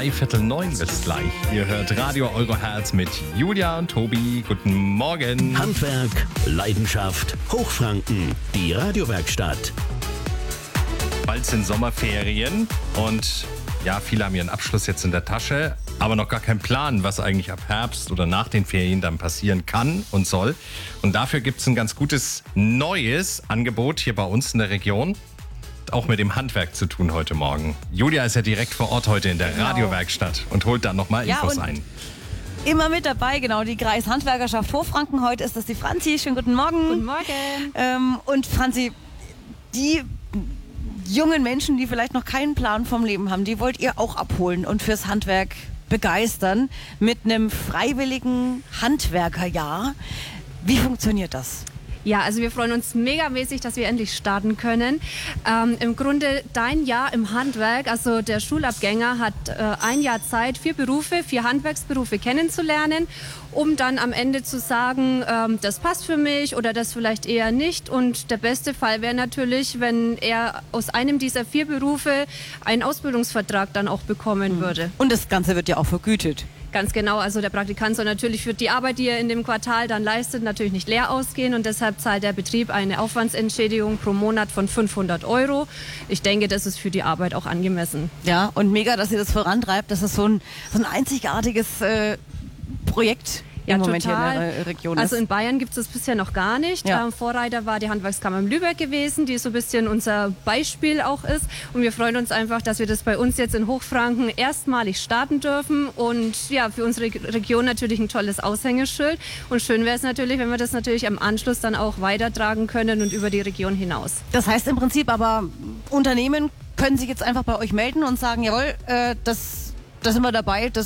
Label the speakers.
Speaker 1: 8:45 bis gleich. Ihr hört Radio Euroherz mit Julia und Tobi. Guten Morgen.
Speaker 2: Handwerk, Leidenschaft, Hochfranken, die Radiowerkstatt.
Speaker 1: Bald sind Sommerferien und ja, viele haben ihren Abschluss jetzt in der Tasche, aber noch gar keinen Plan, was eigentlich ab Herbst oder nach den Ferien dann passieren kann und soll. Und dafür gibt es ein ganz gutes neues Angebot hier bei uns in der Region. Auch mit dem Handwerk zu tun heute Morgen. Julia ist ja direkt vor Ort heute in der Radiowerkstatt und holt dann nochmal Infos ein.
Speaker 3: Immer mit dabei, genau, die Kreishandwerkerschaft Hochfranken. Heute ist das die Franzi. Schönen guten Morgen.
Speaker 4: Guten Morgen.
Speaker 3: Und Franzi, die jungen Menschen, die vielleicht noch keinen Plan vom Leben haben, die wollt ihr auch abholen und fürs Handwerk begeistern mit einem freiwilligen Handwerkerjahr. Wie funktioniert das?
Speaker 4: Ja, also wir freuen uns megamäßig, dass wir endlich starten können. Im Grunde dein Jahr im Handwerk, also der Schulabgänger hat ein Jahr Zeit, 4 Handwerksberufe kennenzulernen, um dann am Ende zu sagen, das passt für mich oder das vielleicht eher nicht. Und der beste Fall wäre natürlich, wenn er aus einem dieser 4 Berufe einen Ausbildungsvertrag dann auch bekommen würde.
Speaker 3: Und das Ganze wird ja auch vergütet.
Speaker 4: Ganz genau, also der Praktikant soll natürlich für die Arbeit, die er in dem Quartal dann leistet, natürlich nicht leer ausgehen und deshalb zahlt der Betrieb eine Aufwandsentschädigung pro Monat von 500 €. Ich denke, das ist für die Arbeit auch angemessen.
Speaker 3: Ja, und mega, dass ihr das vorantreibt. Das ist so ein einzigartiges Projekt.
Speaker 4: Ja,
Speaker 3: im Moment
Speaker 4: total.
Speaker 3: Hier in der Region
Speaker 4: Also
Speaker 3: ist.
Speaker 4: in Bayern gibt es das bisher noch gar nicht.
Speaker 3: Ja.
Speaker 4: Vorreiter war die Handwerkskammer in Lübeck gewesen, die so ein bisschen unser Beispiel auch ist. Und wir freuen uns einfach, dass wir das bei uns jetzt in Hochfranken erstmalig starten dürfen. Und ja, für unsere Region natürlich ein tolles Aushängeschild. Und schön wäre es natürlich, wenn wir das natürlich am Anschluss dann auch weitertragen können und über die Region hinaus.
Speaker 3: Das heißt im Prinzip aber, Unternehmen können sich jetzt einfach bei euch melden und sagen, jawohl, da sind wir dabei,